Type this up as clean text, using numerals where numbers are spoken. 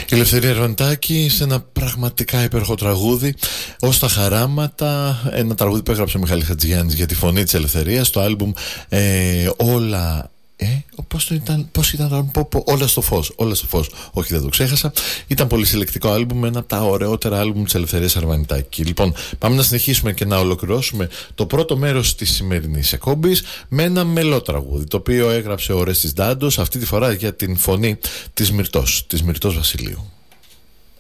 Η Ελευθερία Αρβανιτάκη σε ένα πραγματικά υπέροχο τραγούδι, «Ως τα χαράματα», ένα τραγούδι που έγραψε ο Μιχάλης Χατζηγιάννης για τη φωνή της ελευθερίας, το άλμπουμ όλα. Πώς ήταν, όλα στο φως, όλα στο φως. Όχι, δεν το ξέχασα. Ήταν πολύ συλλεκτικό άλμπουμ, ένα από τα ωραιότερα άλμπουμ της Ελευθερίας Αρβανιτάκη. Λοιπόν, πάμε να συνεχίσουμε και να ολοκληρώσουμε το πρώτο μέρος της σημερινής εκπομπής με ένα μελότραγουδι, το οποίο έγραψε ο Ορέστης Ντάντος, αυτή τη φορά για την φωνή της Μυρτός Βασιλείου.